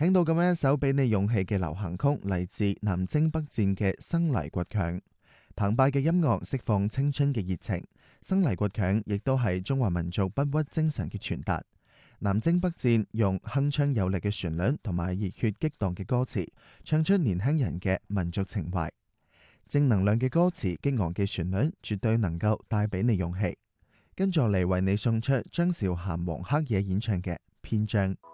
聽到咁樣一首俾你勇氣嘅流行曲，嚟自南征北戰嘅生嚟倔強。澎湃嘅音樂釋放青春嘅熱情，生嚟倔強亦都係中華民族不屈精神嘅傳達。南征北戰用鏗鏘有力嘅旋律同埋熱血激盪嘅歌詞，唱出年輕人嘅民族情懷。正能量嘅歌詞，激昂嘅旋律，絕對能夠帶俾你勇氣。跟住嚟為你送出張韶涵、黃黑野演唱嘅《篇章》。